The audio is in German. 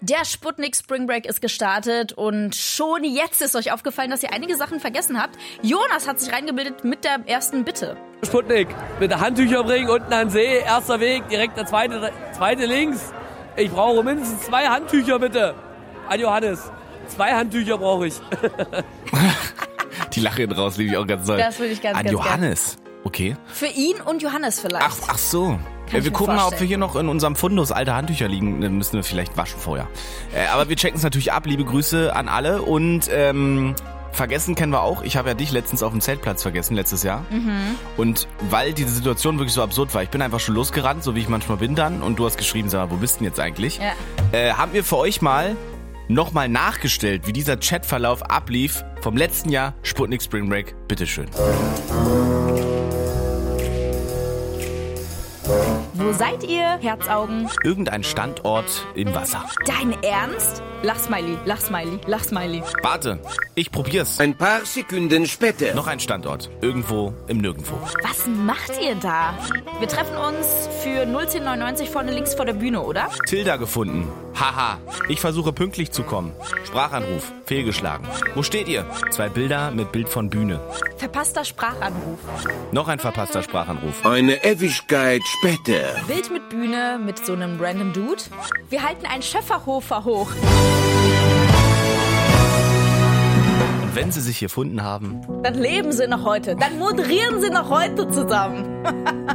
Der Sputnik Spring Break ist gestartet und schon jetzt ist euch aufgefallen, dass ihr einige Sachen vergessen habt. Jonas hat sich reingebildet mit der ersten Bitte. Sputnik, bitte Handtücher bringen, unten an den See, erster Weg, direkt der zweite links. Ich brauche mindestens 2 Handtücher, bitte. An Johannes. 2 Handtücher brauche ich. Die Lache draus liebe ich auch ganz doll. Das würde ich ganz An ganz Johannes, okay. Für ihn und Johannes vielleicht. Ach so. Wir gucken mal, ob wir hier noch in unserem Fundus alte Handtücher liegen. Dann müssen wir vielleicht waschen vorher. Aber wir checken es natürlich ab. Liebe Grüße an alle. Und vergessen kennen wir auch. Ich habe ja dich letztens auf dem Zeltplatz vergessen, letztes Jahr. Mhm. Und weil diese Situation wirklich so absurd war, ich bin einfach schon losgerannt, so wie ich manchmal bin dann. Und du hast geschrieben, sag mal, wo bist du denn jetzt eigentlich? Ja. Haben wir für euch mal nochmal nachgestellt, wie dieser Chatverlauf ablief vom letzten Jahr Sputnik Spring Break. Bitteschön. Wo seid ihr, Herzaugen? Irgendein Standort im Wasser. Dein Ernst? Lach-Smiley, Lach-Smiley, Lach-Smiley. Warte, ich probier's. Ein paar Sekunden später. Noch ein Standort. Irgendwo im Nirgendwo. Was macht ihr da? Wir treffen uns für 01099 vorne links vor der Bühne, oder? Tilda gefunden. Haha. Ich versuche pünktlich zu kommen. Sprachanruf. Fehlgeschlagen. Wo steht ihr? 2 Bilder mit Bild von Bühne. Verpasster Sprachanruf. Noch ein verpasster Sprachanruf. Eine Ewigkeit später. Bild mit Bühne mit so einem random Dude. Wir halten einen Schöfferhofer hoch. Und wenn sie sich gefunden haben, Dann leben sie noch heute. Dann moderieren sie noch heute zusammen.